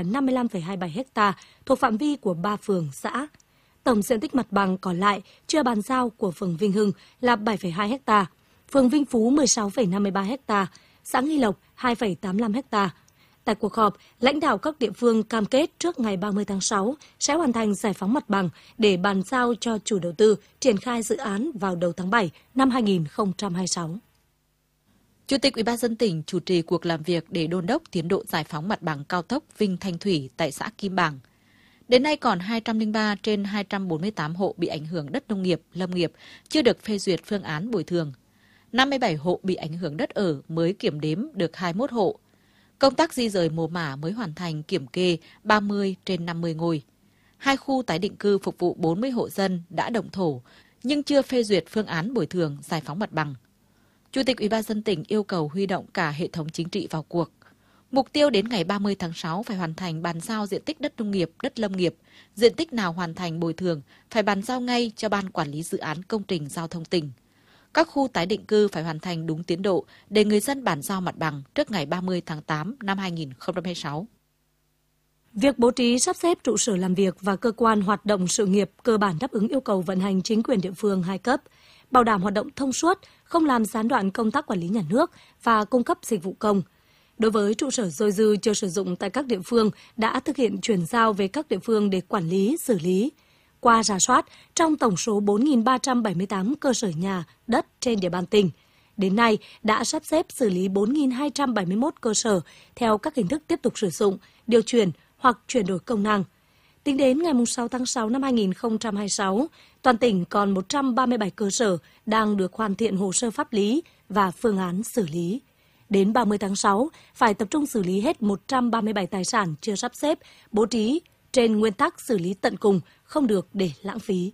55,27 ha thuộc phạm vi của 3 phường, xã. Tổng diện tích mặt bằng còn lại chưa bàn giao của phường Vinh Hưng là 7,2 ha, phường Vinh Phú 16,53 ha, xã Nghi Lộc 2,85 ha. Tại cuộc họp, lãnh đạo các địa phương cam kết trước ngày 30 tháng 6 sẽ hoàn thành giải phóng mặt bằng để bàn giao cho chủ đầu tư triển khai dự án vào đầu tháng 7 năm 2026. Chủ tịch Ủy ban nhân dân tỉnh chủ trì cuộc làm việc để đôn đốc tiến độ giải phóng mặt bằng cao tốc Vinh Thanh Thủy tại xã Kim Bảng. Đến nay còn 203 trên 248 hộ bị ảnh hưởng đất nông nghiệp, lâm nghiệp chưa được phê duyệt phương án bồi thường. 57 hộ bị ảnh hưởng đất ở mới kiểm đếm được 21 hộ. Công tác di rời mồ mả mới hoàn thành kiểm kê 30 trên 50 ngôi. 2 khu tái định cư phục vụ 40 hộ dân đã động thổ, nhưng chưa phê duyệt phương án bồi thường giải phóng mặt bằng. Chủ tịch Ủy ban nhân dân tỉnh yêu cầu huy động cả hệ thống chính trị vào cuộc. Mục tiêu đến ngày 30 tháng 6 phải hoàn thành bàn giao diện tích đất nông nghiệp, đất lâm nghiệp. Diện tích nào hoàn thành bồi thường phải bàn giao ngay cho Ban Quản lý Dự án Công trình Giao thông tỉnh. Các khu tái định cư phải hoàn thành đúng tiến độ để người dân bàn giao mặt bằng trước ngày 30 tháng 8 năm 2026. Việc bố trí sắp xếp trụ sở làm việc và cơ quan hoạt động sự nghiệp cơ bản đáp ứng yêu cầu vận hành chính quyền địa phương 2 cấp, bảo đảm hoạt động thông suốt, không làm gián đoạn công tác quản lý nhà nước và cung cấp dịch vụ công. Đối với trụ sở dôi dư chưa sử dụng tại các địa phương đã thực hiện chuyển giao về các địa phương để quản lý, xử lý. Qua rà soát, trong tổng số 4.378 cơ sở nhà, đất trên địa bàn tỉnh, đến nay đã sắp xếp xử lý 4.271 cơ sở theo các hình thức tiếp tục sử dụng, điều chuyển hoặc chuyển đổi công năng. Tính đến ngày 6 tháng 6 năm 2026, toàn tỉnh còn 137 cơ sở đang được hoàn thiện hồ sơ pháp lý và phương án xử lý. Đến 30 tháng 6, phải tập trung xử lý hết 137 tài sản chưa sắp xếp, bố trí trên nguyên tắc xử lý tận cùng, không được để lãng phí.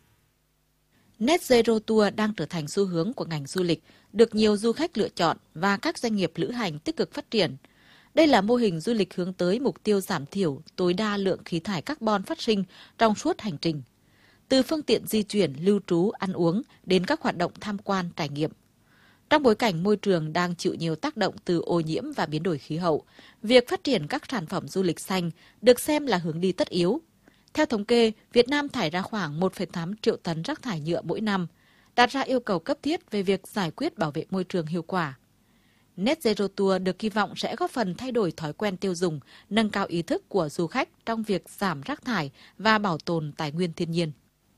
Net Zero Tour đang trở thành xu hướng của ngành du lịch, được nhiều du khách lựa chọn và các doanh nghiệp lữ hành tích cực phát triển. Đây là mô hình du lịch hướng tới mục tiêu giảm thiểu tối đa lượng khí thải carbon phát sinh trong suốt hành trình. Từ phương tiện di chuyển, lưu trú, ăn uống đến các hoạt động tham quan, trải nghiệm. Trong bối cảnh môi trường đang chịu nhiều tác động từ ô nhiễm và biến đổi khí hậu, việc phát triển các sản phẩm du lịch xanh được xem là hướng đi tất yếu. Theo thống kê, Việt Nam thải ra khoảng 1,8 triệu tấn rác thải nhựa mỗi năm, đặt ra yêu cầu cấp thiết về việc giải quyết bảo vệ môi trường hiệu quả. Net Zero Tour được kỳ vọng sẽ góp phần thay đổi thói quen tiêu dùng, nâng cao ý thức của du khách trong việc giảm rác thải và bảo tồn tài nguyên thiên nhiên.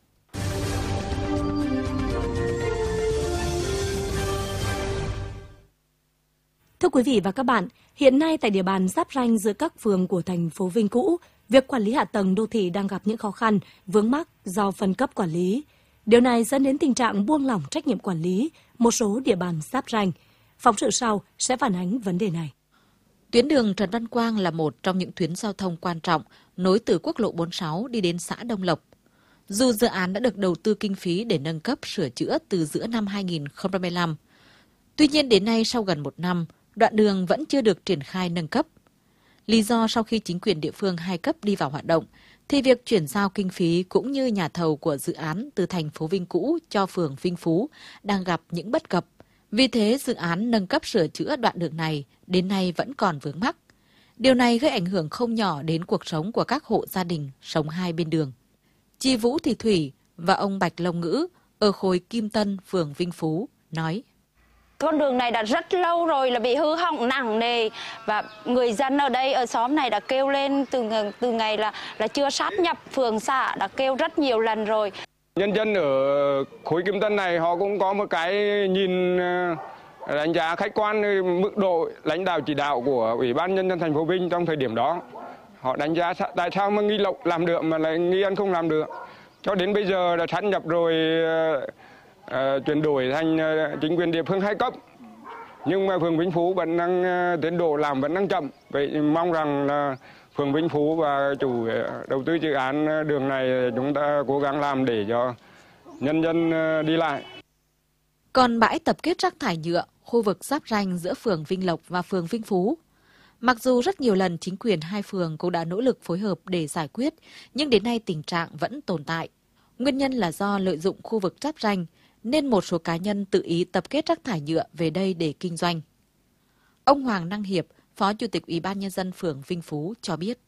Thưa quý vị và các bạn, hiện nay tại địa bàn giáp ranh giữa các phường của thành phố Vinh cũ, việc quản lý hạ tầng đô thị đang gặp những khó khăn, vướng mắc do phân cấp quản lý. Điều này dẫn đến tình trạng buông lỏng trách nhiệm quản lý một số địa bàn giáp ranh. Phóng sự sau sẽ phản ánh vấn đề này. Tuyến đường Trần Văn Quang là một trong những tuyến giao thông quan trọng nối từ quốc lộ 46 đi đến xã Đông Lộc. Dù dự án đã được đầu tư kinh phí để nâng cấp sửa chữa từ giữa năm 2015, tuy nhiên đến nay sau gần 1 năm, đoạn đường vẫn chưa được triển khai nâng cấp. Lý do sau khi chính quyền địa phương 2 cấp đi vào hoạt động, thì việc chuyển giao kinh phí cũng như nhà thầu của dự án từ thành phố Vinh cũ cho phường Vinh Phú đang gặp những bất cập. Vì thế, dự án nâng cấp sửa chữa đoạn đường này đến nay vẫn còn vướng mắc. Điều này gây ảnh hưởng không nhỏ đến cuộc sống của các hộ gia đình sống hai bên đường. Chị Vũ Thị Thủy và ông Bạch Long Ngữ ở khối Kim Tân, phường Vinh Phú nói: Con đường này đã rất lâu rồi là bị hư hỏng nặng nề và người dân ở đây ở xóm này đã kêu lên từ ngày là chưa sát nhập phường xã, đã kêu rất nhiều lần rồi. Nhân dân ở khối Kim Tân này họ cũng có một cái nhìn đánh giá khách quan mức độ lãnh đạo chỉ đạo của Ủy ban Nhân dân thành phố Vinh trong thời điểm đó. Họ đánh giá tại sao mà Nghi Lộc làm được mà lại Nghi Ân không làm được. Cho đến bây giờ đã sát nhập rồi, chuyển đổi thành chính quyền địa phương 2 cấp. Nhưng mà phường Vinh Phú vẫn đang tiến độ làm vẫn đang chậm. Vậy mong rằng là phường Vinh Phú và chủ đầu tư dự án đường này chúng ta cố gắng làm để cho nhân dân đi lại. Còn bãi tập kết rác thải nhựa, khu vực giáp ranh giữa phường Vinh Lộc và phường Vinh Phú. Mặc dù rất nhiều lần chính quyền 2 phường cũng đã nỗ lực phối hợp để giải quyết, nhưng đến nay tình trạng vẫn tồn tại. Nguyên nhân là do lợi dụng khu vực giáp ranh, nên một số cá nhân tự ý tập kết rác thải nhựa về đây để kinh doanh. Ông Hoàng Năng Hiệp, Phó Chủ tịch Ủy ban Nhân dân phường Vinh Phú cho biết: